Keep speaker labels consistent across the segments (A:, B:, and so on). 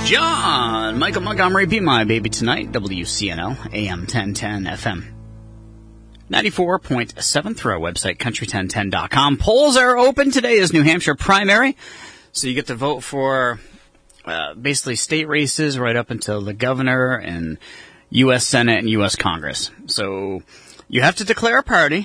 A: John Michael Montgomery, Be My Baby Tonight, WCNO, AM 1010 FM. 94.7 through our website, country1010.com. Polls are open. Today is New Hampshire primary, so you get to vote for basically state races right up until the governor and U.S. Senate and U.S. Congress. So you have to declare a party.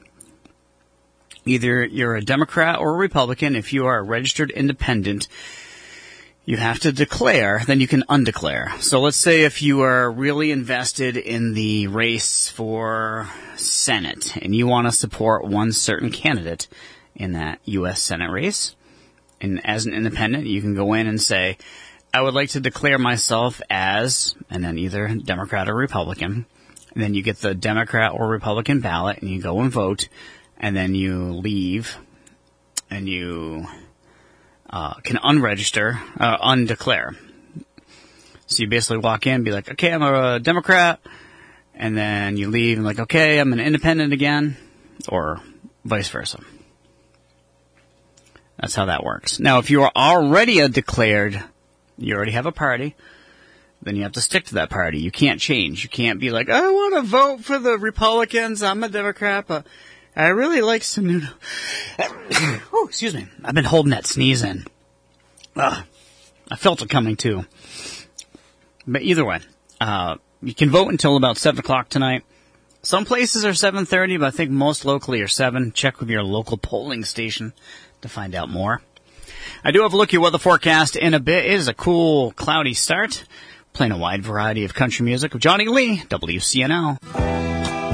A: Either you're a Democrat or a Republican. If you are a registered independent, you have to declare, then you can undeclare. So let's say if you are really invested in the race for Senate and you want to support one certain candidate in that U.S. Senate race, and as an independent, you can go in and say, I would like to declare myself as, and then either Democrat or Republican. And then you get the Democrat or Republican ballot and you go and vote, and then you leave and you can unregister, undeclare. So you basically walk in and be like, okay, I'm a Democrat, and then you leave and like, okay, I'm an independent again, or vice versa. That's how that works. Now, if you are already you already have a party, then you have to stick to that party. You can't change. You can't be like, I want to vote for the Republicans, I'm a Democrat, but I really like some new... Oh, excuse me. I've been holding that sneeze in. I felt it coming, too. But either way, you can vote until about 7 o'clock tonight. Some places are 7:30, but I think most locally are 7. Check with your local polling station to find out more. I do have a look at your weather forecast in a bit. It is a cool, cloudy start. Playing a wide variety of country music with Johnny Lee, WCNL.